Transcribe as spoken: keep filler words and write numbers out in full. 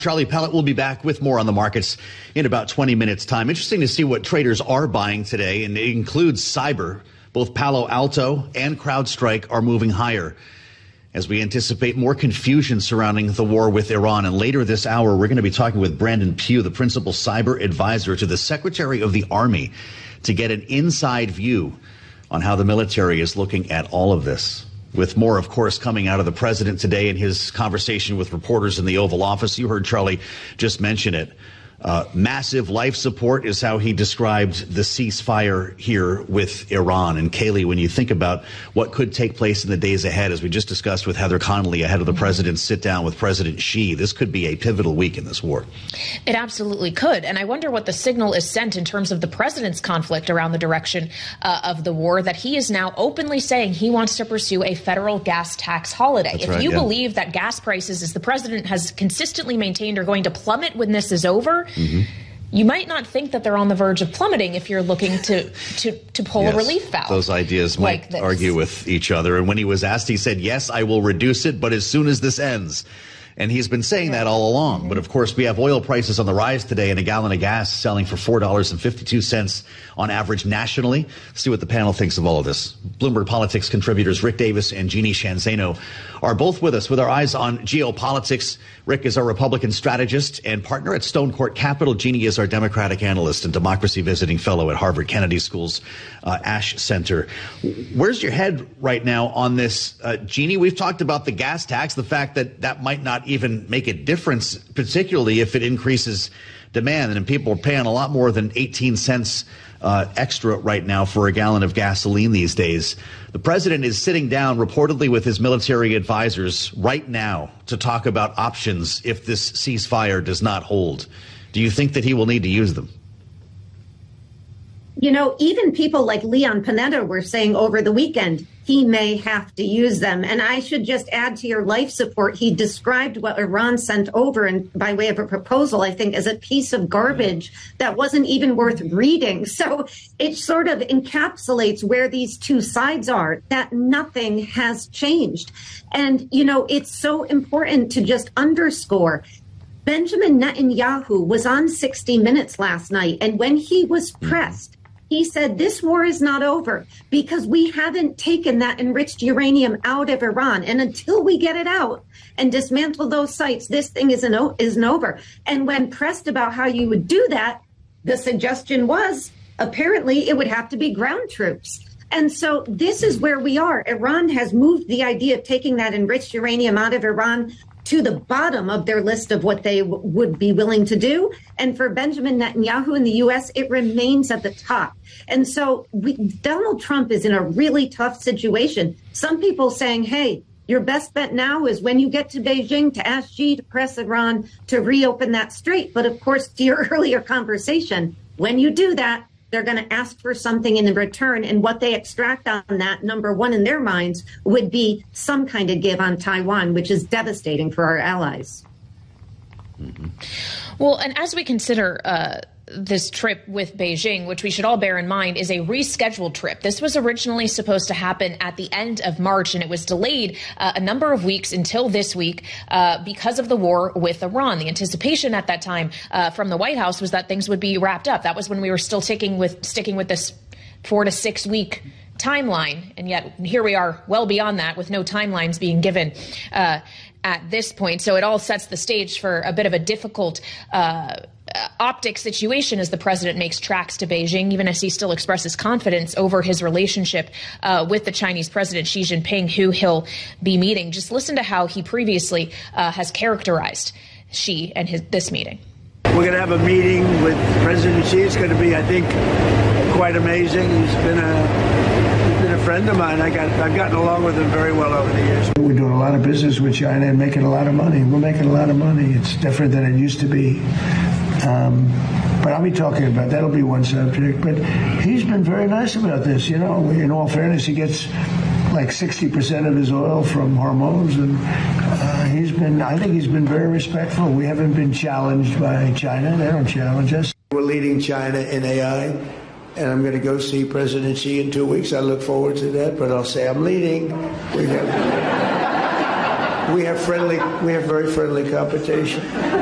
Charlie Pellet will be back with more on the markets in about twenty minutes time. Interesting to see what traders are buying today, and it includes cyber. Both Palo Alto and CrowdStrike are moving higher as we anticipate more confusion surrounding the war with Iran. And later this hour, we're going to be talking with Brandon Pugh, the principal cyber advisor to the Secretary of the Army, to get an inside view on how the military is looking at all of this. With more, of course, coming out of the president today in his conversation with reporters in the Oval Office. You heard Charlie just mention it. Uh, massive life support is how he described the ceasefire here with Iran. And Kaylee, when you think about what could take place in the days ahead, as we just discussed with Heather Connolly ahead of the president's sit down with President Xi, this could be a pivotal week in this war. It absolutely could. And I wonder what the signal is sent in terms of the president's conflict around the direction uh, of the war, that he is now openly saying he wants to pursue a federal gas tax holiday. That's if right, you yeah. believe that gas prices, as the president has consistently maintained, are going to plummet when this is over, mm-hmm. you might not think that they're on the verge of plummeting if you're looking to to, to pull yes, a relief valve. Those ideas might like argue with each other. And when he was asked, he said, yes, I will reduce it, but as soon as this ends. And he's been saying that all along. But, of course, we have oil prices on the rise today, and a gallon of gas selling for four dollars and fifty-two cents on average nationally. Let's see what the panel thinks of all of this. Bloomberg Politics contributors Rick Davis and Jeannie Shanzano are both with us with our eyes on geopolitics. Rick is our Republican strategist and partner at Stone Court Capital. Jeannie is our Democratic analyst and democracy visiting fellow at Harvard Kennedy School's uh, Ash Center. Where's your head right now on this? Uh, Jeannie, we've talked about the gas tax, the fact that that might not even make a difference, particularly if it increases demand. And people are paying a lot more than eighteen cents uh, extra right now for a gallon of gasoline these days. The president is sitting down reportedly with his military advisors right now to talk about options if this ceasefire does not hold. Do you think that he will need to use them? You know, even people like Leon Panetta were saying over the weekend he may have to use them. And I should just add to your life support, he described what Iran sent over, and by way of a proposal, I think, as a piece of garbage that wasn't even worth reading. So it sort of encapsulates where these two sides are, that nothing has changed. And, you know, it's so important to just underscore Benjamin Netanyahu was on sixty minutes last night, and when he was pressed, he said this war is not over because we haven't taken that enriched uranium out of Iran. And until we get it out and dismantle those sites, this thing isn't, isn't over. And when pressed about how you would do that, the suggestion was apparently it would have to be ground troops. And so this is where we are. Iran has moved the idea of taking that enriched uranium out of Iran to the bottom of their list of what they w- would be willing to do. And for Benjamin Netanyahu in the U S, it remains at the top. And so we, Donald Trump is in a really tough situation. Some people saying, hey, your best bet now is when you get to Beijing to ask Xi to press Iran to reopen that strait. But of course, to your earlier conversation, when you do that, they're going to ask for something in return. And what they extract on that, number one in their minds, would be some kind of give on Taiwan, which is devastating for our allies. Mm-hmm. Well, and as we consider uh, this trip with Beijing, which we should all bear in mind is a rescheduled trip. This was originally supposed to happen at the end of March, and it was delayed uh, a number of weeks until this week uh, because of the war with Iran. The anticipation at that time uh, from the White House was that things would be wrapped up. That was when we were still sticking with sticking with this four to six week timeline. And yet here we are well beyond that with no timelines being given uh, at this point. So it all sets the stage for a bit of a difficult uh, optic situation as the president makes tracks to Beijing, even as he still expresses confidence over his relationship uh, with the Chinese president Xi Jinping, who he'll be meeting. Just listen to how he previously uh, has characterized Xi and his, this meeting. We're going to have a meeting with President Xi. It's going to be, I think, quite amazing. He's been a he's been a friend of mine. I got I've gotten along with him very well over the years. We're doing a lot of business with China and making a lot of money. We're making a lot of money. It's different than it used to be. Um, but I'll be talking about that'll be one subject. But he's been very nice about this. You know, in all fairness, he gets like sixty percent of his oil from Hormuz, and uh, he's been. I think he's been very respectful. We haven't been challenged by China. They don't challenge us. We're leading China in A I, and I'm going to go see President Xi in two weeks. I look forward to that. But I'll say I'm leading. We have, we have friendly. We have very friendly competition.